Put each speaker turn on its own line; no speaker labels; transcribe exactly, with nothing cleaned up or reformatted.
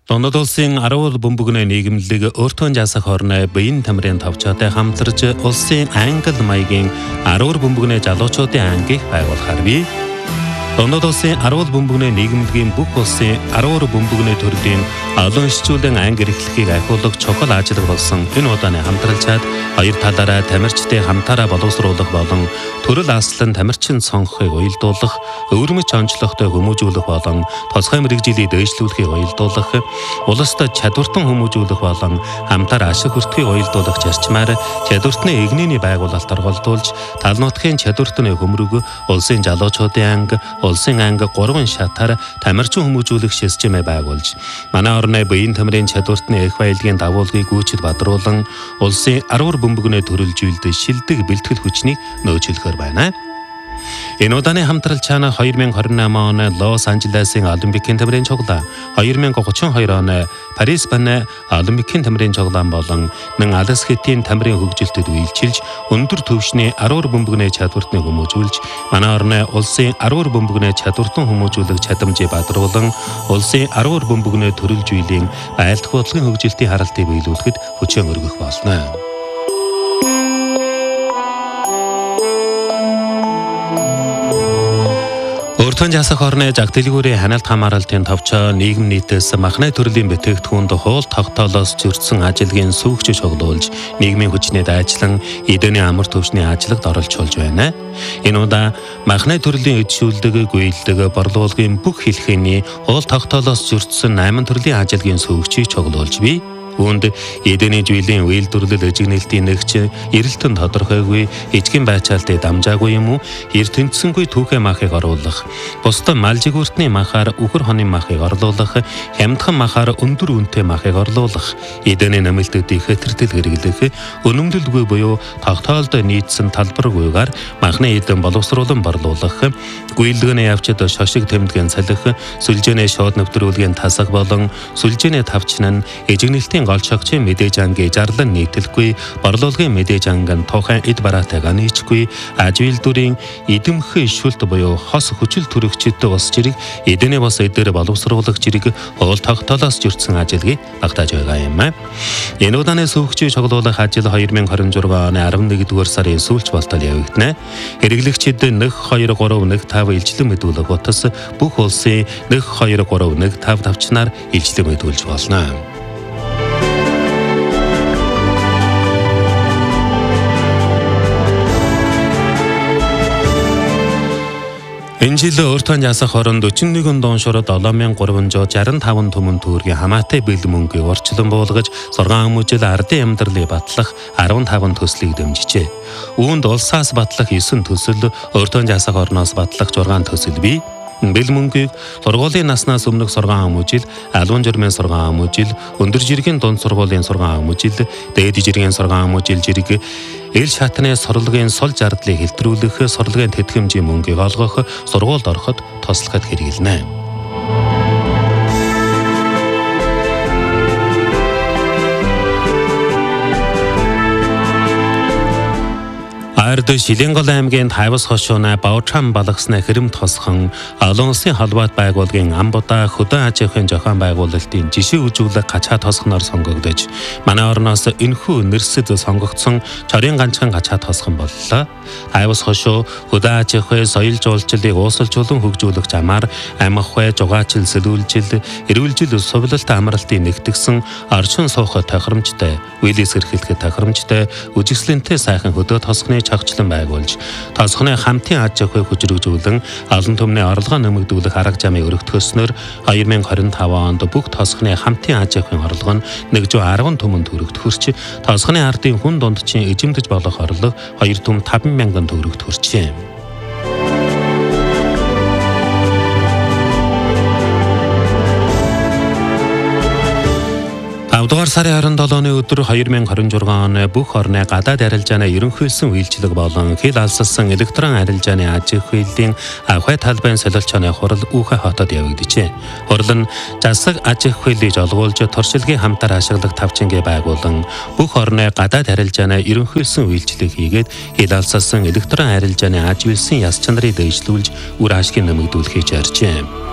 Дундад улсын Аравал бөмбөгний нийгэмлэг өөртөө жасах орны биеийн тамирын товчоотой хамтарч улсын англи маягийн Аравал бөмбөгний залуучуудын ангийг байгуулахаар бий. Дундад улсын Аравал бөмбөгний нийгэмлэгийн бүх улсын Аравал бөмбөгний төрлийн олон ишчүүлэн анги эрхлэхийг ахиулах чухал ажил болсон энэ удааны хамтралчаад хоёр талаараа тамирчдын хамтаараа боловсруулах болон төрөл аслан тамирчин сонгохыг уялдуулах, өвөрмөц онцлогтой хүмүүжүүлэх болон тусгай мэрэгжилийг дэвшлүүлэхийг уялдуулах, улсад чадвартан хүмүүжүүлэх болон хамтаар ашиг хүртэхийг уялдуулах зарчмаар чадвартны эгнээний байгуулалт орголдуулж, тал нутгийн чадвартны хөмрөг, улсын залуучуудын анги, улсын анги гурван шатаар тамирчин хүмүүжүүлэх системээ байгуулж, манай орны биеийн тамирын чадвартны их баялагын дагуулгыг гүйцэд бадруулан, улсын Аравал бөмбөгний төрөлжүүлэлт шилдэг бэлтгэл хүчнийг нөөцлөхөр байна. Энэ удааны хамтралчаана хоёр мянга хорин осм оны Лос Анжелесын Олимпикийн тамирын цуглаан, хоёр мянга гучин хоёр оны Парис баны Олимпикийн тамирын цуглаан болон мөн Алс хотын тамирын хөгжилтэд үйлчилж, өндөр түвшний Аравал бөмбөгний чадвартны хүмүүжүүлж, манай орны улсын Аравал бөмбөгний чадвартан хүмүүжүүлэх чадамжийг бадруулан, улсын Аравал бөмбөгний төрөлжүүлэлийн айлтгах бодлогын хөгжилтийн харалтыг биелүүлэхэд хүчин өргөх болно. Өөртөө жасах орны зах дэлгүүрийн ханалт хамгаалалтын товчоо нийгэм нийтээс махны төрлийн бүтээгдэхүүнд хуул тогтоолоос зөрчсөн ажилгийн сүүгч чоглуулж, нийгмийн хүчнээд ажиллан эдний амар төвчний ажилд оролцуулж байна. Энэ удаа махны төрлийн эдшүүлдэг, гуйлдаг, борлуулгын бүх хэлхээний хуул тогтоолоос зөрчсөн найман төрлийн ажилгийн сүүгчийг чоглуулж бий. Үүнд эдний жилийн үйлдвэрлэл ажигнэлтийн нэгч эрэлтэн тодорхойгүй эжгийн байцаалтыг дамжаагүй юм уу эрдэнэсэнгүй түүхэ махыг оруулах, бусдад мал жигүүртний махаар үхэр хоны махыг орлуулах, хямдхан махаар өндөр үнэтэй махыг орлуулах, эдний намилтуудыг хэтэртэл хэрэглэх, өнөмдөлгүй буюу тогтоолд нийцсэн талбаргүйгээр махны эдэн боловсруулан борлуулах, гуйлдганы явцад шошиг тэмдгэн салхих, сүлжээний шууд нэвтрүүлгийн тасаг болон сүлжээний тавчин нь эжигнэлтийн голчогчийн мэдээж ангийн зарлан нийтлэхгүй, борлуулгын мэдээж анган тухайн эд бараатайг нийцгүй, аж үйлдвэрийн эдэмх шүлт буюу хос хүчил төрөгчтэй ус жирэг, эдний бас эдээр боловсруулах жирэг хуул тогтоолоос зөрчсөн ажилыг багтааж байгаа юм. Энэ удааны сүүгчийг чоглуулах ажил хоёр мянга хорин зургаан оны арван нэгдүгээр сарын сүүлч болтол явагдана. Хэрэглэгчид нэг хоёр гурав нэг тав илчлэн мэдүүлэх утас бүх улсын нэг хоёр гурав нэг тав тавчнаар илчлэн мэдүүлж болно. Энэ жил өөртөө жасах оронд forty one дууншрууд seven thousand three hundred sixty-five түмэн төгрөгийн хамаатай бэлэн мөнгийг орчлон буулгаж six хүмүүжил ардын амьдралыг батлах fifteen төслийг дэмжижээ. Үүнд улсаас батлах nine төсөл, өөртөө жасах орноос батлах six төсөл бий. Бэлэн мөнгийг сургуулийн наснаас өмнөх сургаан хүмүүжил, албан журмын сургаан хүмүүжил, өндөр жиргийн дунд сургуулийн сургаан хүмүүжил, дээд жиргийн сургаан хүмүүжил жирэг, эл шатны сурлагын сул зардлыг хэлтрүүлэх, сурлагын тэтгэмжийн мөнгийг олгох, сургуульд ороход туслахад хэрэгэлнэ. Ард Шилэнгол аймгийн Тавс хошууны Баучан балгасны хэрэм тосхон олон улсын холбоот байгууллагын Амбуда хөдөө аж ахуйн зохион байгуулалтын жишээ үзүүлэх гачаа тосхоноор сонгогдож, манай орноос энэхүү нэрсэд сонгогдсон чорын ганцхан гачаа тосхон боллоо. Тавс хошуу хөдөө аж ахуй, соёл жуулчлалыг уусалжуулан хөгжүүлэх замаар амх хой, жугаачил, сэлүүлжил, эрүүлжил, сувлалт амралтыг нэгтгэсэн орчин суухад тохиромжтой, үйлээс эрхлэхэд тохиромжтой, үжигслэнтэй сайхан хөдөө тосхны чагчлан байгуулж, тосхны хамтын аж ахуй хүчрэгжүүлэн олон түмний орлогоо нэмэгдүүлэх арга замыг өргөтгөснөөр twenty twenty-five онд бүх тосхны хамтын аж ахуйн орлого нь one hundred ten түмэн төгрөгт хүрч, тосхны ардын хүн дундчин эзэмдэж болох орлого two түм five мянган төгрөгт хүрчээ. five сарын twenty-seven оны өдөр twenty twenty-six оны бүх орны гадаад арилжааны ерөнхийлсөн үйлчлэг болон хил алсалсан электрон арилжааны аж ахуйн ахуй талбайн солилцооны хурал Үхэ хотод явагдажээ. Хурал нь засаг аж ахуйлыг олгуулж туршилтын хамтар ашиглах тавчингээ байгуулан бүх орны гадаад арилжааны ерөнхийлсөн үйлчлэг хийгээд хил алсалсан электрон арилжааны аж үйлсийн яс чанарыг дэвшлүүлж үр ашгийг нэмэгдүүлэхийг зоржээ.